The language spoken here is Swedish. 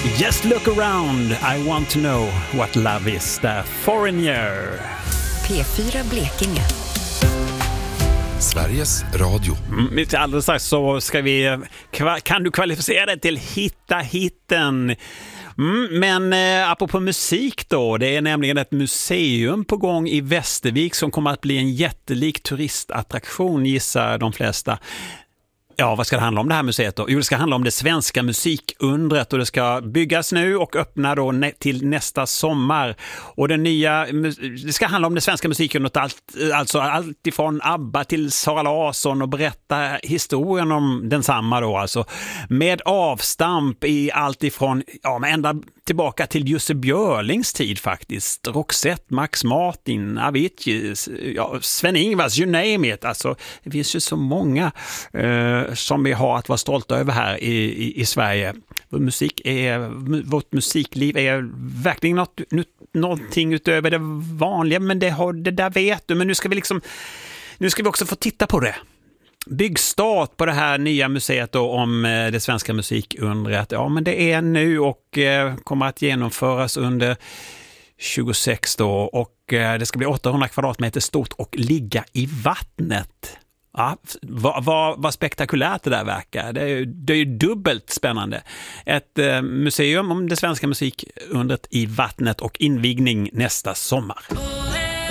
Just look around, I want to know what love is. Där Foreigner. P4 Blekinge. Sveriges Radio. Alldeles strax så ska vi, kan du kvalificera dig till Hitta hitten? Men apropå musik då, det är nämligen ett museum på gång i Västervik som kommer att bli en jättelik turistattraktion, gissar de flesta. Ja, vad ska det handla om det här museet då? Jo, det ska handla om det svenska musikundret och det ska byggas nu och öppna då till nästa sommar. Och det ska handla om det svenska musikundret, alltså allt ifrån ABBA till Sara Larsson, och berätta historien om densamma då, alltså med avstamp i allt ifrån, ända tillbaka till Jussi Björlings tid faktiskt. Roxette, Max Martin, Avicii, Sven-Ingvars, you name it. Alltså, det finns ju så många som vi har att vara stolta över här i Sverige. Vårt musikliv är verkligen någonting utöver det vanliga, men det där vet du. Men nu ska vi också få titta på det. Byggstart på det här nya museet då, om det svenska musikundret. Ja, men det är nu och kommer att genomföras under 26 då, och det ska bli 800 kvadratmeter stort och ligga i vattnet. Ja, vad spektakulärt det där verkar. Det är ju dubbelt spännande. Ett museum om det svenska musikundret i vattnet och invigning nästa sommar.